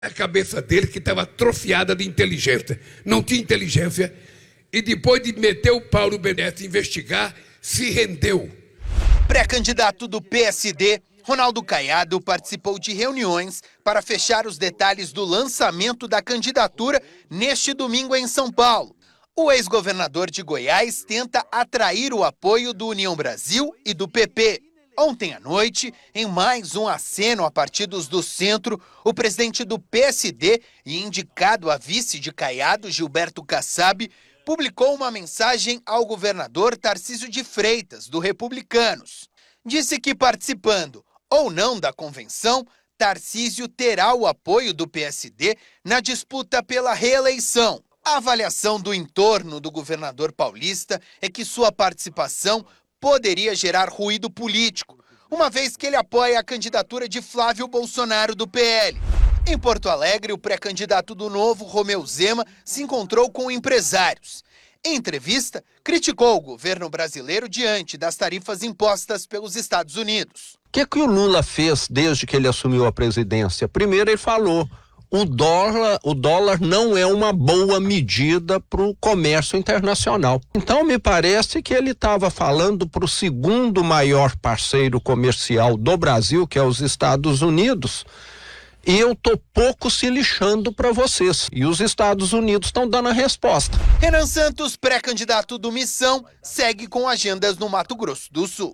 A cabeça dele que estava atrofiada de inteligência. Não tinha inteligência. E depois de meter o pau no BNDES e investigar, se rendeu. Pré-candidato do PSD, Ronaldo Caiado participou de reuniões para fechar os detalhes do lançamento da candidatura neste domingo em São Paulo. O ex-governador de Goiás tenta atrair o apoio do União Brasil e do PP. Ontem à noite, em mais um aceno a partidos do centro, o presidente do PSD e indicado a vice de Caiado, Gilberto Kassab, publicou uma mensagem ao governador Tarcísio de Freitas, do Republicanos. Disse que participando ou não da convenção, Tarcísio terá o apoio do PSD na disputa pela reeleição. A avaliação do entorno do governador paulista é que sua participação poderia gerar ruído político, uma vez que ele apoia a candidatura de Flávio Bolsonaro do PL. Em Porto Alegre, o pré-candidato do Novo, Romeu Zema, se encontrou com empresários. Em entrevista, criticou o governo brasileiro diante das tarifas impostas pelos Estados Unidos. O que o Lula fez desde que ele assumiu a presidência? Primeiro ele falou, o dólar não é uma boa medida para o comércio internacional. Então me parece que ele estava falando para o segundo maior parceiro comercial do Brasil, que é os Estados Unidos, e eu tô pouco se lixando para vocês. E os Estados Unidos estão dando a resposta. Renan Santos, pré-candidato do Missão, segue com agendas no Mato Grosso do Sul.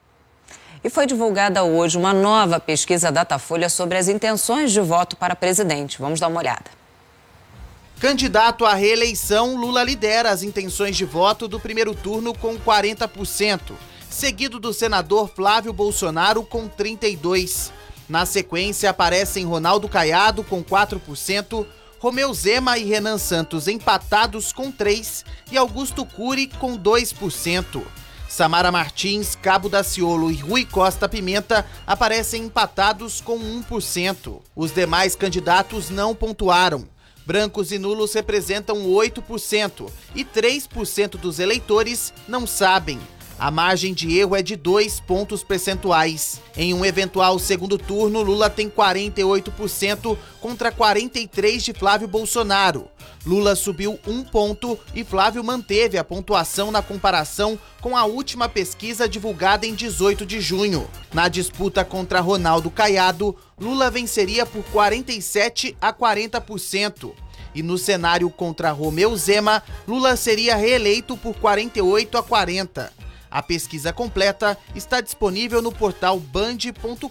E foi divulgada hoje uma nova pesquisa Datafolha sobre as intenções de voto para presidente. Vamos dar uma olhada. Candidato à reeleição, Lula lidera as intenções de voto do primeiro turno com 40%, seguido do senador Flávio Bolsonaro com 32%. Na sequência, aparecem Ronaldo Caiado com 4%, Romeu Zema e Renan Santos empatados com 3% e Augusto Cury com 2%. Samara Martins, Cabo Daciolo e Rui Costa Pimenta aparecem empatados com 1%. Os demais candidatos não pontuaram. Brancos e nulos representam 8% e 3% dos eleitores não sabem. A margem de erro é de 2 pontos percentuais. Em um eventual segundo turno, Lula tem 48% contra 43% de Flávio Bolsonaro. Lula subiu 1 ponto e Flávio manteve a pontuação na comparação com a última pesquisa divulgada em 18 de junho. Na disputa contra Ronaldo Caiado, Lula venceria por 47% a 40%. E no cenário contra Romeu Zema, Lula seria reeleito por 48% a 40%. A pesquisa completa está disponível no portal band.com.br.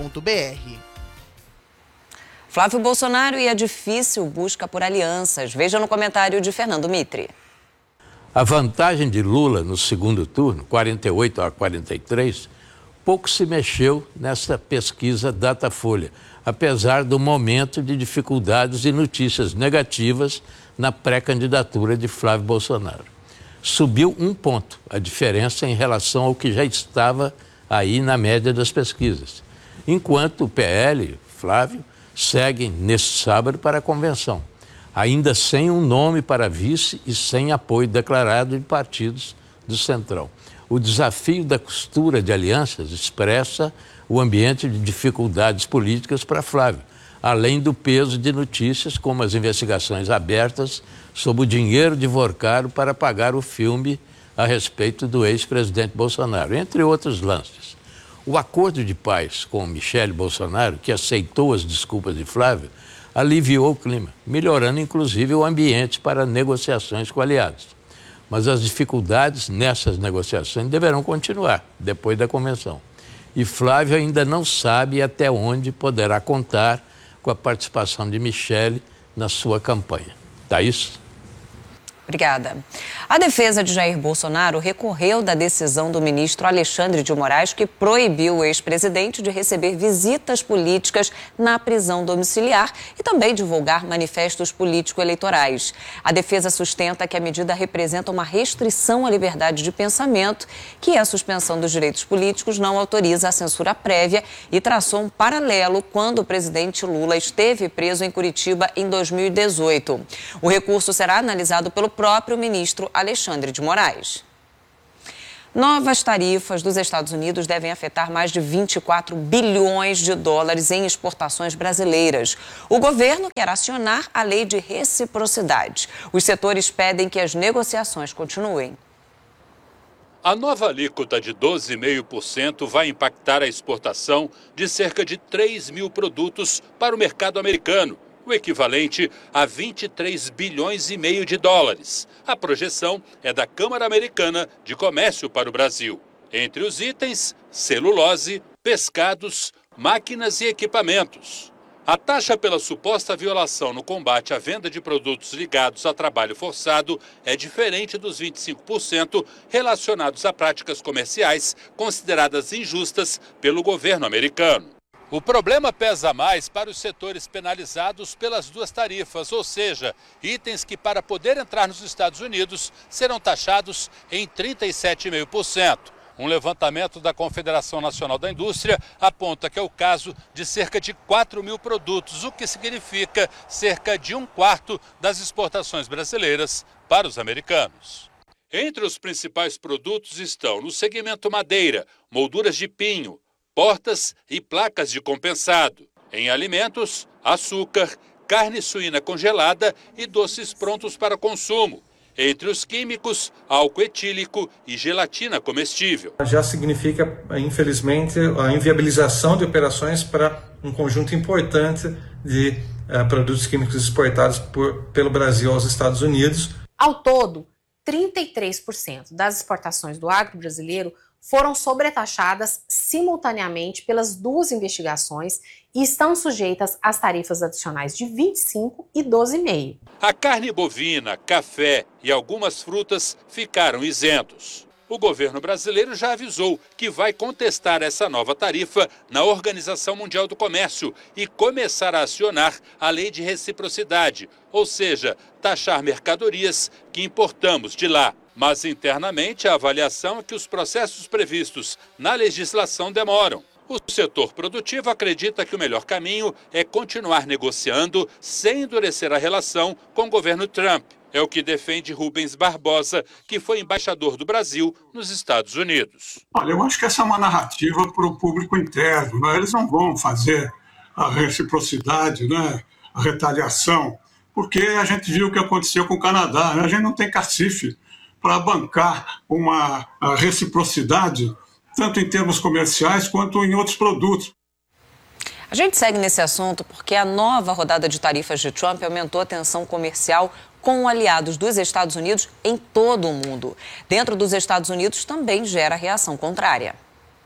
Flávio Bolsonaro e a difícil busca por alianças. Veja no comentário de Fernando Mitre. A vantagem de Lula no segundo turno, 48% a 43%, pouco se mexeu nessa pesquisa Datafolha, apesar do momento de dificuldades e notícias negativas na pré-candidatura de Flávio Bolsonaro. Subiu 1 ponto, a diferença em relação ao que já estava aí na média das pesquisas. Enquanto o PL, Flávio, segue neste sábado para a convenção, ainda sem um nome para vice e sem apoio declarado de partidos do Centrão. O desafio da costura de alianças expressa o ambiente de dificuldades políticas para Flávio, além do peso de notícias como as investigações abertas sobre o dinheiro divorciado para pagar o filme a respeito do ex-presidente Bolsonaro, entre outros lances. O acordo de paz com Michele Bolsonaro, que aceitou as desculpas de Flávio, aliviou o clima, melhorando inclusive o ambiente para negociações com aliados. Mas as dificuldades nessas negociações deverão continuar depois da convenção. E Flávio ainda não sabe até onde poderá contar com a participação de Michele na sua campanha. Thaís? Obrigada. A defesa de Jair Bolsonaro recorreu da decisão do ministro Alexandre de Moraes, que proibiu o ex-presidente de receber visitas políticas na prisão domiciliar e também divulgar manifestos político-eleitorais. A defesa sustenta que a medida representa uma restrição à liberdade de pensamento, que a suspensão dos direitos políticos não autoriza a censura prévia, e traçou um paralelo quando o presidente Lula esteve preso em Curitiba em 2018. O recurso será analisado pelo próprio ministro Alexandre de Moraes. Novas tarifas dos Estados Unidos devem afetar mais de 24 bilhões de dólares em exportações brasileiras. O governo quer acionar a lei de reciprocidade. Os setores pedem que as negociações continuem. A nova alíquota de 12,5% vai impactar a exportação de cerca de 3 mil produtos para o mercado americano, o equivalente a 23 bilhões e meio de dólares. A projeção é da Câmara Americana de Comércio para o Brasil. Entre os itens, celulose, pescados, máquinas e equipamentos. A taxa pela suposta violação no combate à venda de produtos ligados a trabalho forçado é diferente dos 25% relacionados a práticas comerciais consideradas injustas pelo governo americano. O problema pesa mais para os setores penalizados pelas duas tarifas, ou seja, itens que para poder entrar nos Estados Unidos serão taxados em 37,5%. Um levantamento da Confederação Nacional da Indústria aponta que é o caso de cerca de 4 mil produtos, o que significa cerca de 1/4 das exportações brasileiras para os americanos. Entre os principais produtos estão, no segmento madeira, molduras de pinho, portas e placas de compensado. Em alimentos, açúcar, carne suína congelada e doces prontos para consumo. Entre os químicos, álcool etílico e gelatina comestível. Já significa, infelizmente, a inviabilização de operações para um conjunto importante de produtos químicos exportados pelo Brasil aos Estados Unidos. Ao todo, 33% das exportações do agro brasileiro foram sobretaxadas simultaneamente pelas duas investigações e estão sujeitas às tarifas adicionais de 25% e 12,5%. A carne bovina, café e algumas frutas ficaram isentos. O governo brasileiro já avisou que vai contestar essa nova tarifa na Organização Mundial do Comércio e começar a acionar a lei de reciprocidade, ou seja, taxar mercadorias que importamos de lá. Mas internamente a avaliação é que os processos previstos na legislação demoram. O setor produtivo acredita que o melhor caminho é continuar negociando sem endurecer a relação com o governo Trump. É o que defende Rubens Barbosa, que foi embaixador do Brasil nos Estados Unidos. Olha, eu acho que essa é uma narrativa para o público interno, né? Eles não vão fazer a reciprocidade, né? A retaliação, porque a gente viu o que aconteceu com o Canadá, né? A gente não tem cacife para bancar uma reciprocidade, tanto em termos comerciais quanto em outros produtos. A gente segue nesse assunto porque a nova rodada de tarifas de Trump aumentou a tensão comercial com aliados dos Estados Unidos em todo o mundo. Dentro dos Estados Unidos também gera reação contrária.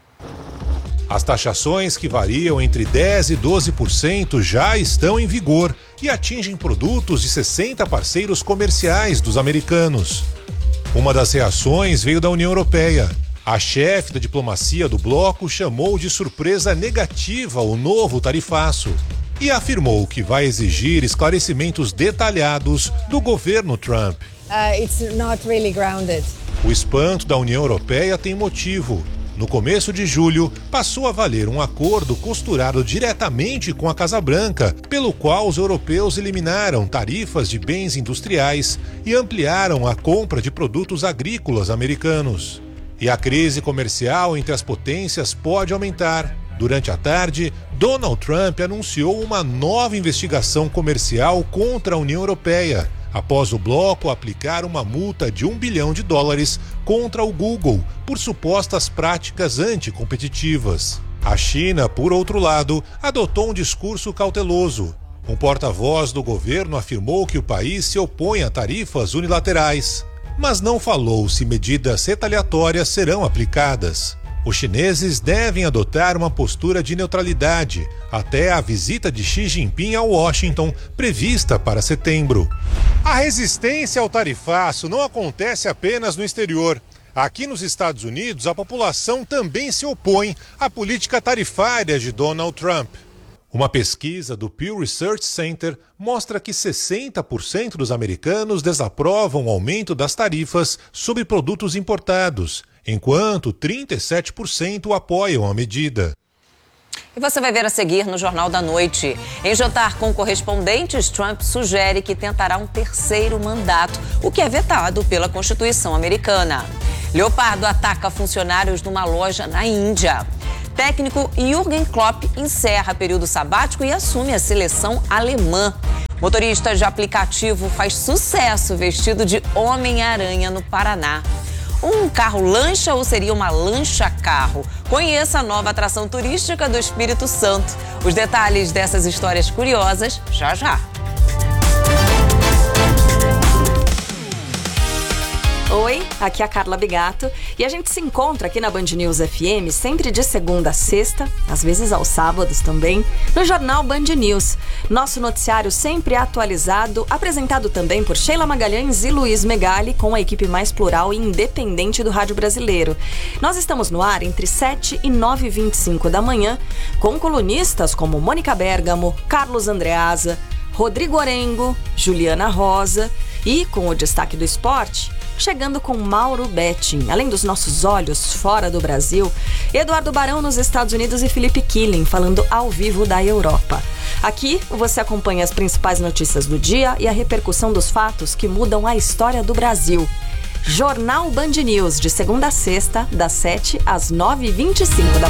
As taxações, que variam entre 10% e 12%, já estão em vigor e atingem produtos de 60 parceiros comerciais dos americanos. Uma das reações veio da União Europeia. A chefe da diplomacia do bloco chamou de surpresa negativa o novo tarifaço e afirmou que vai exigir esclarecimentos detalhados do governo Trump. It's not really grounded. O espanto da União Europeia tem motivo. No começo de julho, passou a valer um acordo costurado diretamente com a Casa Branca, pelo qual os europeus eliminaram tarifas de bens industriais e ampliaram a compra de produtos agrícolas americanos. E a crise comercial entre as potências pode aumentar. Durante a tarde, Donald Trump anunciou uma nova investigação comercial contra a União Europeia, após o bloco aplicar uma multa de $1 bilhão contra o Google por supostas práticas anticompetitivas. A China, por outro lado, adotou um discurso cauteloso. Um porta-voz do governo afirmou que o país se opõe a tarifas unilaterais, mas não falou se medidas retaliatórias serão aplicadas. Os chineses devem adotar uma postura de neutralidade até a visita de Xi Jinping a Washington, prevista para setembro. A resistência ao tarifaço não acontece apenas no exterior. Aqui nos Estados Unidos, a população também se opõe à política tarifária de Donald Trump. Uma pesquisa do Pew Research Center mostra que 60% dos americanos desaprovam o aumento das tarifas sobre produtos importados, enquanto 37% apoiam a medida. E você vai ver a seguir no Jornal da Noite. Em jantar com correspondentes, Trump sugere que tentará um terceiro mandato, o que é vetado pela Constituição americana. Leopardo ataca funcionários numa loja na Índia. Técnico Jürgen Klopp encerra período sabático e assume a seleção alemã. Motorista de aplicativo faz sucesso vestido de Homem-Aranha no Paraná. Um carro-lancha ou seria uma lancha-carro? Conheça a nova atração turística do Espírito Santo. Os detalhes dessas histórias curiosas já já. Oi, aqui é a Carla Bigato e a gente se encontra aqui na Band News FM sempre de segunda a sexta, às vezes aos sábados também, no Jornal Band News. Nosso noticiário sempre atualizado, apresentado também por Sheila Magalhães e Luiz Megali, com a equipe mais plural e independente do rádio brasileiro. Nós estamos no ar entre 7 e 9h25 da manhã, com colunistas como Mônica Bergamo, Carlos Andreasa, Rodrigo Orengo, Juliana Rosa e, com o destaque do esporte, chegando com Mauro Betting. Além dos nossos olhos fora do Brasil, Eduardo Barão nos Estados Unidos e Felipe Killing falando ao vivo da Europa. Aqui você acompanha as principais notícias do dia e a repercussão dos fatos que mudam a história do Brasil. Jornal Band News, de segunda a sexta, das 7 às 9h25 da manhã.